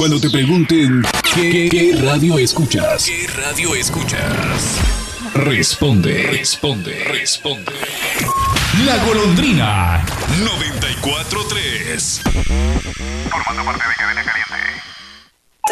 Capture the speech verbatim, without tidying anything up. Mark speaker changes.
Speaker 1: Cuando te pregunten ¿qué, qué radio escuchas? ¿Qué radio escuchas? Responde, responde, responde. La Golondrina. noventa y cuatro tres.
Speaker 2: Formando parte de Cadena Caliente.